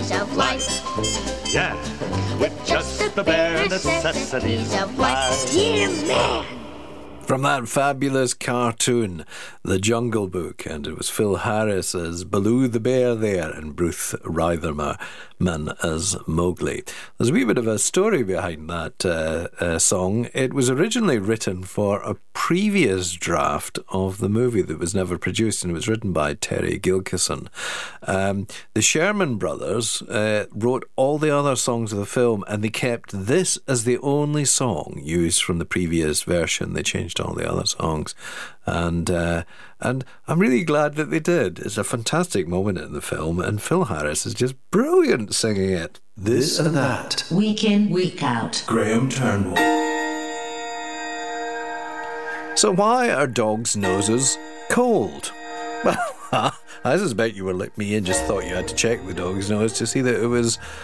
of life. Yeah, with just the bare necessities of life. Yeah, man! From that fabulous cartoon, The Jungle Book, and it was Phil Harris as Baloo the Bear there and Bruce Reitherman as Mowgli. There's a wee bit of a story behind that song. It was originally written for a previous draft of the movie that was never produced, and it was written by Terry Gilkyson. The Sherman Brothers wrote all the other songs of the film, and they kept this as the only song used from the previous version. They changed all the other songs, and I'm really glad that they did. It's a fantastic moment in the film, and Phil Harris is just brilliant singing it. This and That. Week in, week out. Graham Turnbull. So why are dogs' noses cold? Well, I suspect you were like me and just thought you had to check the dog's nose to see that it was